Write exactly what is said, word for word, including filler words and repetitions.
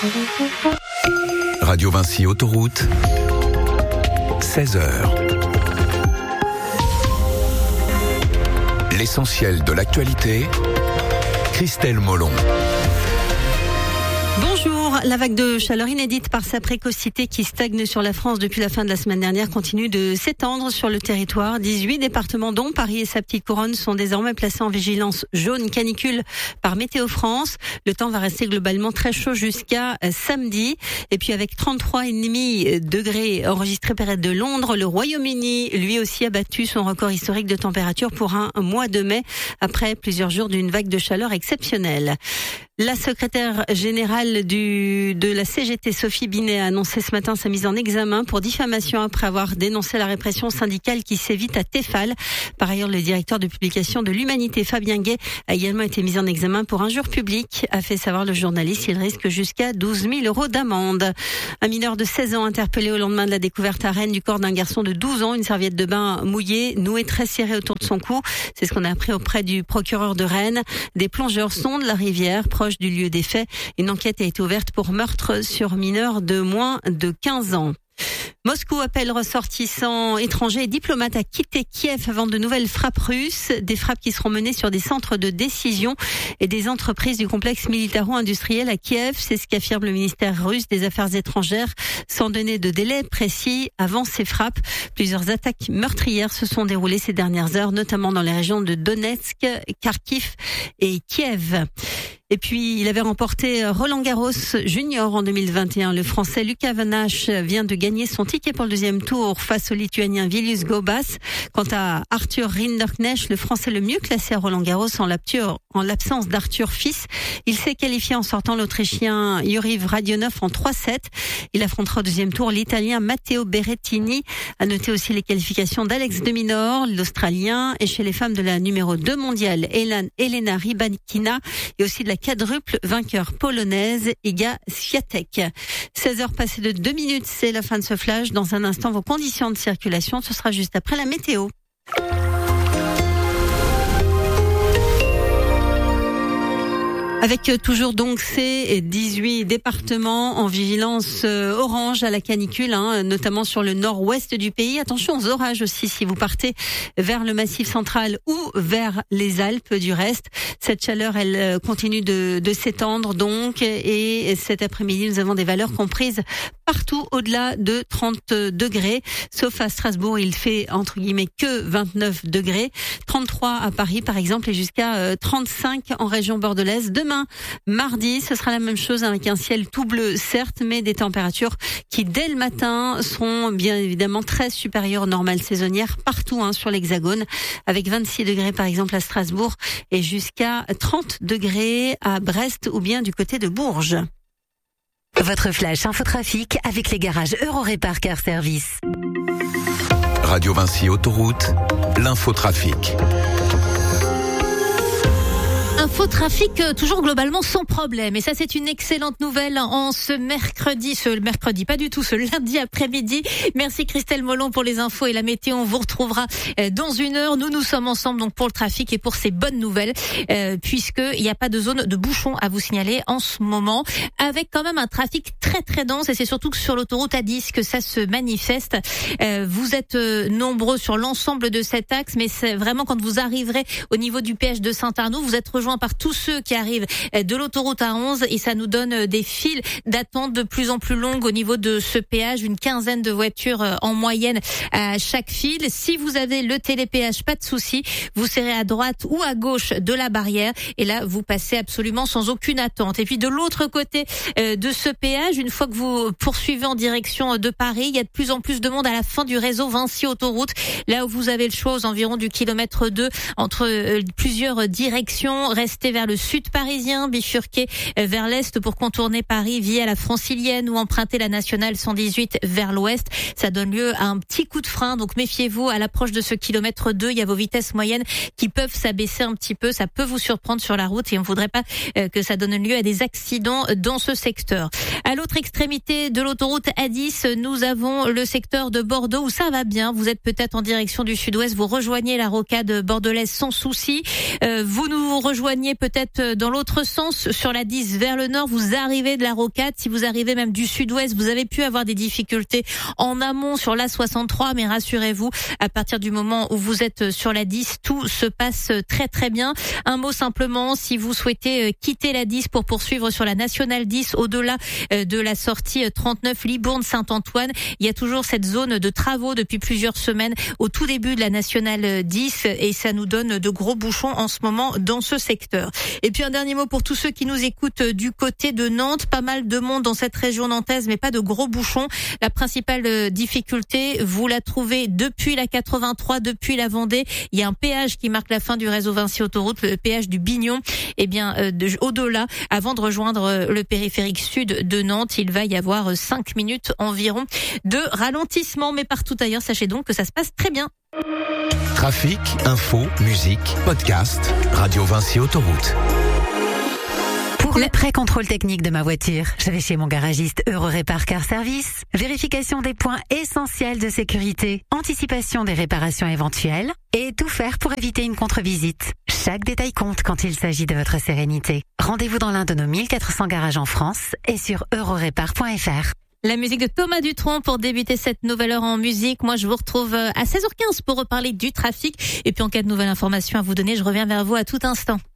Radio Vinci Autoroute, seize heures. L'essentiel de l'actualité, Christelle Molon. Bonjour, la vague de chaleur inédite par sa précocité qui stagne sur la France depuis la fin de la semaine dernière continue de s'étendre sur le territoire. dix-huit départements dont Paris et sa petite couronne sont désormais placés en vigilance jaune canicule par Météo France. Le temps va rester globalement très chaud jusqu'à samedi. Et puis avec trente-trois virgule cinq degrés enregistrés près de Londres, le Royaume-Uni lui aussi a battu son record historique de température pour un mois de mai après plusieurs jours d'une vague de chaleur exceptionnelle. La secrétaire générale du, de la C G T, Sophie Binet, a annoncé ce matin sa mise en examen pour diffamation après avoir dénoncé la répression syndicale qui sévit à Tefal. Par ailleurs, le directeur de publication de l'Humanité, Fabien Gay, a également été mis en examen pour injure publique, a fait savoir le journaliste. Il risque jusqu'à douze mille euros d'amende. Un mineur de seize ans interpellé au lendemain de la découverte à Rennes du corps d'un garçon de douze ans, une serviette de bain mouillée, nouée très serrée autour de son cou. C'est ce qu'on a appris auprès du procureur de Rennes. Des plongeurs sondent la rivière proche du lieu des faits. Une enquête a été ouverte pour meurtre sur mineur de moins de quinze ans. Moscou appelle ressortissants étrangers et diplomates à quitter Kiev avant de nouvelles frappes russes, des frappes qui seront menées sur des centres de décision et des entreprises du complexe militaro-industriel à Kiev. C'est ce qu'affirme le ministère russe des Affaires étrangères, sans donner de délai précis avant ces frappes. Plusieurs attaques meurtrières se sont déroulées ces dernières heures, notamment dans les régions de Donetsk, Kharkiv et Kiev. Et puis, il avait remporté Roland Garros Junior en deux mille vingt et un. Le Français Lucas Van Hache vient de gagner son ticket pour le deuxième tour face au Lituanien Vilius Gaubas. Quant à Arthur Rinderknecht, le Français le mieux classé à Roland Garros en l'absence d'Arthur Fils, il s'est qualifié en sortant l'Autrichien Yuri Radionov en trois sept. Il affrontera au deuxième tour l'Italien Matteo Berrettini. À noter aussi les qualifications d'Alex de Minaur, l'Australien, et chez les femmes de la numéro deux mondiale, Elena Rybakina, et aussi de la quadruple vainqueur polonaise Iga Swiatek. seize heures passées de deux minutes, c'est la fin de ce flash. Dans un instant, vos conditions de circulation, ce sera juste après la météo. Avec toujours donc ces dix-huit départements en vigilance orange à la canicule, hein, notamment sur le nord-ouest du pays. Attention aux orages aussi si vous partez vers le Massif central ou vers les Alpes du reste. Cette chaleur, elle continue de, de s'étendre donc, et cet après-midi, nous avons des valeurs comprises partout au-delà de trente degrés, sauf à Strasbourg, il fait entre guillemets que vingt-neuf degrés, trente-trois à Paris par exemple, et jusqu'à trente-cinq en région bordelaise. Demain, mardi, ce sera la même chose avec un ciel tout bleu, certes, mais des températures qui, dès le matin, seront bien évidemment très supérieures aux normales saisonnières partout hein, sur l'Hexagone, avec vingt-six degrés par exemple à Strasbourg et jusqu'à trente degrés à Brest ou bien du côté de Bourges. Votre flash infotrafic avec les garages Eurorépar Car Service. Radio Vinci Autoroute, l'infotrafic. Infotrafic toujours globalement sans problème, et ça c'est une excellente nouvelle en ce mercredi, ce mercredi pas du tout, ce lundi après-midi. Merci Christelle Molon pour les infos et la météo, on vous retrouvera dans une heure. Nous nous sommes ensemble donc pour le trafic et pour ces bonnes nouvelles, euh, puisque il n'y a pas de zone de bouchon à vous signaler en ce moment, avec quand même un trafic très très dense, et c'est surtout que sur l'autoroute A dix que ça se manifeste. Euh, vous êtes euh, nombreux sur l'ensemble de cet axe, mais c'est vraiment quand vous arriverez au niveau du péage de Saint-Arnaud, vous êtes rejoint par tous ceux qui arrivent de l'autoroute A onze, et ça nous donne des files d'attente de plus en plus longues au niveau de ce péage, une quinzaine de voitures en moyenne à chaque file. Si vous avez le télépéage, pas de souci, vous serez à droite ou à gauche de la barrière, et là vous passez absolument sans aucune attente. Et puis de l'autre côté de ce péage, une fois que vous poursuivez en direction de Paris, il y a de plus en plus de monde à la fin du réseau Vinci Autoroute, là où vous avez le choix aux environs du kilomètre deux entre plusieurs directions. Restez vers le sud parisien, bifurquez vers l'est pour contourner Paris via la Francilienne ou emprunter la nationale cent dix-huit vers l'ouest. Ça donne lieu à un petit coup de frein, donc méfiez-vous à l'approche de ce kilomètre deux. Il y a vos vitesses moyennes qui peuvent s'abaisser un petit peu. Ça peut vous surprendre sur la route et on ne voudrait pas que ça donne lieu à des accidents dans ce secteur. À l'autre extrémité de l'autoroute A dix, nous avons le secteur de Bordeaux où ça va bien. Vous êtes peut-être en direction du sud-ouest, vous rejoignez la rocade bordelaise sans souci. Euh, vous nous rejoignez éloigner peut-être dans l'autre sens sur la dix vers le nord. Vous arrivez de la rocade. Si vous arrivez même du sud-ouest, vous avez pu avoir des difficultés en amont sur la soixante-trois. Mais rassurez-vous, à partir du moment où vous êtes sur la dix, tout se passe très très bien. Un mot simplement, si vous souhaitez quitter la dix pour poursuivre sur la nationale dix, au-delà de la sortie trente-neuf Libourne-Saint-Antoine, il y a toujours cette zone de travaux depuis plusieurs semaines au tout début de la nationale dix et ça nous donne de gros bouchons en ce moment dans ce secteur. Et puis un dernier mot pour tous ceux qui nous écoutent du côté de Nantes, pas mal de monde dans cette région nantaise mais pas de gros bouchons. La principale difficulté, vous la trouvez depuis la quatre-vingt-trois, depuis la Vendée. Il y a un péage qui marque la fin du réseau Vinci Autoroute, le péage du Bignon. Et bien euh, de, au-delà, avant de rejoindre le périphérique sud de Nantes, il va y avoir cinq minutes environ de ralentissement, mais partout ailleurs, sachez donc que ça se passe très bien. Trafic, info, musique, podcast, Radio Vinci Autoroute. Pour le pré-contrôle technique de ma voiture, je vais chez mon garagiste Eurorépar Car Service. Vérification des points essentiels de sécurité, anticipation des réparations éventuelles et tout faire pour éviter une contre-visite. Chaque détail compte quand il s'agit de votre sérénité. Rendez-vous dans l'un de nos mille quatre cents garages en France et sur eurorépar point f r. La musique de Thomas Dutronc pour débuter cette nouvelle heure en musique. Moi, je vous retrouve à seize heures quinze pour reparler du trafic. Et puis, en cas de nouvelles informations à vous donner, je reviens vers vous à tout instant.